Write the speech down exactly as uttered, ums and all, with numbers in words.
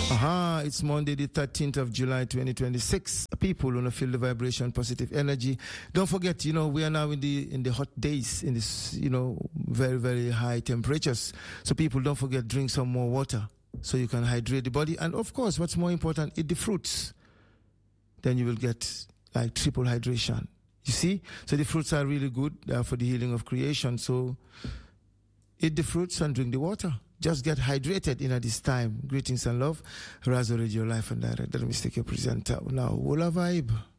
Aha, it's Monday, the thirteenth of July, twenty twenty-six. People want to feel the vibration, positive energy. Don't forget, you know, we are now in the in the hot days, in this, you know, very, very high temperatures. So people, don't forget, drink some more water so you can hydrate the body. And of course, what's more important, eat the fruits. Then you will get like triple hydration. You see? So the fruits are really good uh, for the healing of creation. So eat the fruits and drink the water. Just get hydrated in at this time. Greetings and love. Razo Radio Life and Direct. Let me take your presenter now. Wola Vibe.